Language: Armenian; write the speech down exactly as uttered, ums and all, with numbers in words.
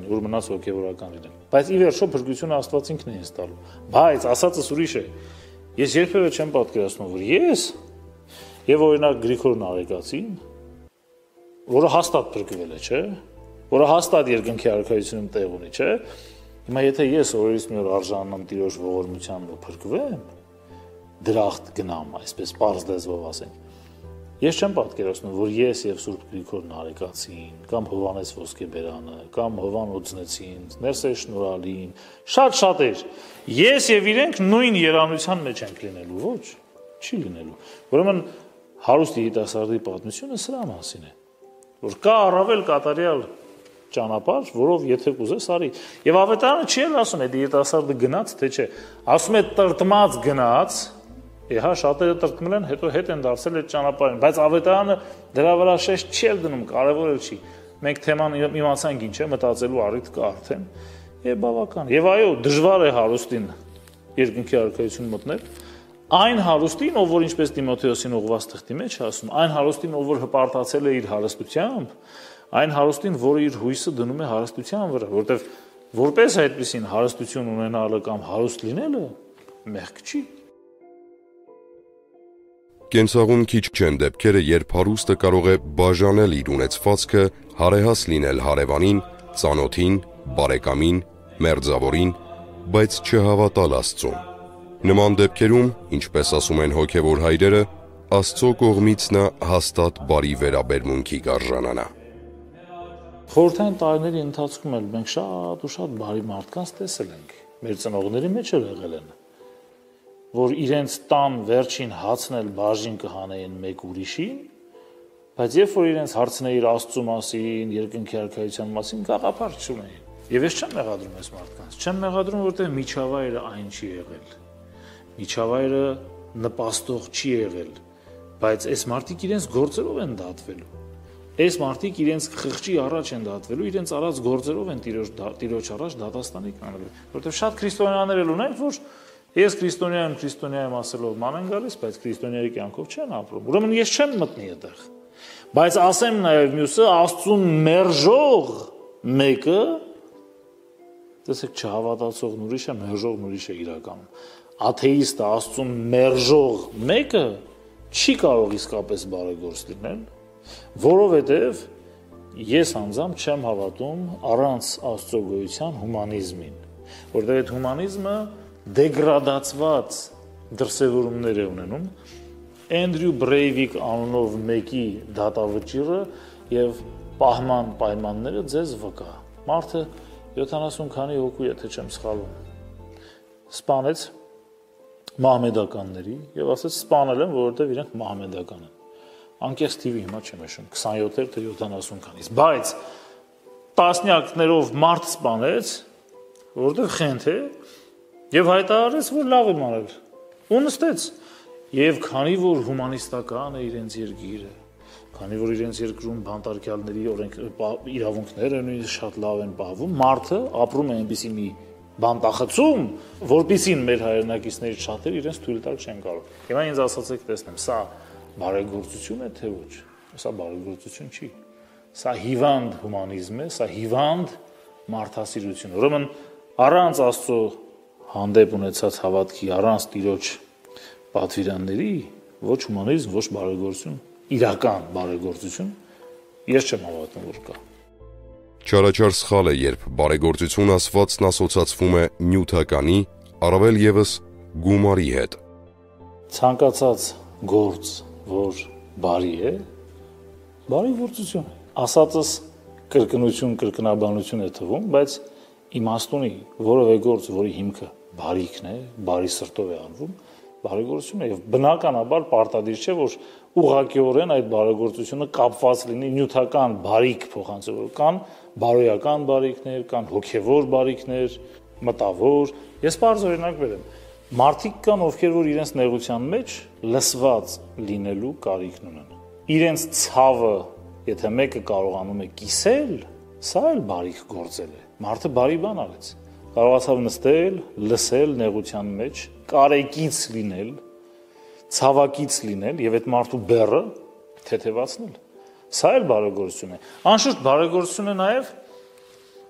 որ մնաց հոգևորական լինեն։ Բայց ի վերջո փրկությունը Աստված ինքն է ինձ տալու։ Բայց ասածս ուրիշ է։ Ես երբևէ չեմ պատկերացնում, որ ես եւ օրինակ Գրիգոր Նարեկացին, որը հաստատ փրկվել է, չէ՞, որը հաստատ երկնքի արքայությունում տեղ ունի, չէ՞։ Հիմա եթե ես օրերից մի օր արժանանամ Տիրոջ ողորմությանն ու փրկվեմ, դրախտ գնամ, այսպես պարզ լեզվով ասենք, ես չեմ պատկերացնում, որ ես եւ Սուրբ Գրիգոր Նարեկացին, կամ Հովհաննես Ոսկեբերանը, կամ Հովան Օձնեցին, Ներսես Շնորհալին, շատ-շատեր, ես եւ իրենք նույն երանության մեջ ենք լինելու, ոչ, չի լինելու։ Ուրեմն հարուստ երիտասարդի պատմությունը սրա մասին է, որ կա առավել կատարյալ ճանապարհ, որով եթե կուզես արի։ Եվ ավետարանը չի էլ ասում, այդ երիտասարդը գնաց, թե չէ, ասում է տրտմած գնաց, Հա շատերը տրտմել են, հետո հետ են դարձել այդ ճանապարհին, բայց ավետարանը դրա վրա շեշտ չի էլ դնում, կարևոր էլ չի։ Մենք թեման իմացանք ինչ է, մտածելու առիթ կա արդեն, եւ բավական։ Եվ այո, դժվար է հարուստին երկնքի արքայություն մտնել, այն հարուստին, ով որ ինչպես Տիմոթեոսին ուղղված թղթի մեջ ասում, այն հարուստին, ով որ հպարտացել է իր հարստությամբ, այն հարուստին, որը իր հույսը դնում է հարստության վրա, որտեվ որպես այդպեսին հարստություն ունենալը կամ հարուստ լինելը մեղք չի։ Կենցաղում քիչ չեն դեպքերը, երբ հարուստը կարող է բաժանել իր ունեցվածքը, հարեհաս լինել հարևանին, ծանոթին, բարեկամին, մերձավորին, բայց չհավատալ Աստծուն։ Նման դեպքերում, ինչպես ասում են հոգևոր հայրերը, Աստծո կողմից նա հաստատ բարի վերաբերմունքի կարժանանա։ Խորհրդային տարիների ընթացքում էլ մենք շատ ու շատ բարի մարդկանց տեսել ենք, մեր ծնողների մեջ էլ եղել են, որ իրենց տան վերջին հացն էլ բաժին կհանեին մեկ ուրիշին, բայց երբ որ իրենց հարցնեիր Աստծո մասին, երկնքի արքայության մասին, գաղափար չունեին։ Եվ ես չեմ մեղադրում այս մարդկանց, չեմ մեղադրում, որտեղ միջավայրը այն չի եղել։ Միջավայրը նպաստող չի եղել, բայց այս մարդիկ իրենց գործերով են դատվելու։ Այս մարդիկ իրենց խղճի առաջ են դատվելու, իրենց արած գործերով են Տիրոջ առաջ դատաստանի կանելու, որտեղ շատ քրիստոնյաներ էլ ունեն, որ Ես քրիստոնյա եմ, քրիստոնյա եմ ասելով ման են գալիս, բայց քրիստոնյայի կյանքով չեն ապրում։ Ուրեմն ես չեմ մտնի այդտեղ։ Բայց ասեմ նաև մյուսը, Աստծուն մերժող մեկը, տեսեք, չհավատացողն ուրիշ է, մերժողն ուրիշ է իրականում։ Աթեիստը Աստծուն մերժող մեկը չի կարող իսկապես բարեգործ լինել, որովհետև ես անձամբ չեմ հավատում առանց Աստծո գոյության հումանիզմին, որտեղ այդ հումանիզմը դեգրադացված դրսևորումներ է ունենում Էնդրյու Բրեյվիկ անունով մեկի դատավճիռը եւ պահման պայմանները ձեզ վկա։ Մարդը յոթանասուն քանի հոգու, եթե չեմ սխալվում, սպանեց մահմեդականների եւ ասեց սպանել են, որովհետեւ իրենք մահմեդական են։ Անկեղծ թիվի հիմա չեմ հիշում, քսանյոթ թե յոթանասուն քանից, բայց տասնյակներով մարդ սպանեց, որովհետեւ խենթ է Եվ հայտարարեց, որ լավ եմ արել, ու նստեց, եւ քանի որ հումանիստական է իրենց երկիրը, քանի որ իրենց երկրում բանտարկյալների օրենք իրավունքները նույնիսկ շատ լավ են պահվում, մարդը ապրում է այնպիսի մի բանտախցում, որպեսզի մեր հայրենակիցներից շատերը իրենց թույլ տալ չեն կարող։ Հիմա ինձ ասացեք, տեսնեմ, սա բարեգործություն է թե ոչ։ Սա բարեգործություն չի։ Սա հիվանդ հումանիզմ է, սա հիվանդ մարդասիրություն։ Ուրեմն առանց Աստծո հանդեպ ունեցած հավատքի, առանց Տիրոջ պատվիրանների, ոչ հումանիզմ, ոչ բարեգործություն, իրական բարեգործություն, ես չեմ հավատում, որ կա։ Չարաչար սխալ է, երբ բարեգործություն ասվածն ասոցացվում է նյութականի, առավել ևս գումարի հետ։ Ցանկացած գործ, որ բարի է, բարեգործություն է։ Ասածս կրկնություն, կրկնաբանություն է թվում, բայց իմաստունի որևէ գործ, որի հիմքը բարիքն է, բարի սրտով է անվում, բարեգործություն է եւ բնականաբար պարտադիր չէ, որ ուղղակիորեն այդ բարեգործությունը կապված լինի նյութական բարիք փոխանցելով, կան բարոյական բարիքներ, կան հոգեվոր բարիքներ, մտավոր։ Ես բարձ օրինակ բերեմ։ Մարդիկ կան, ովքեր որ իրենց նեղության մեջ լսված լինելու կարիքն ունեն։ Իրենց ցավը, եթե մեկը կարողանում է կիսել, սա էլ բարիք գործել է։ Մարդը բարի բան արեց։ Կարողացավ նստել, լսել նեղության մեջ, կարեկից լինել, ցավակից լինել եւ այդ մարդու բեռը թեթևացնել։ Սա էլ բարեգործություն է։ Անշուշտ բարեգործություն է նաեւ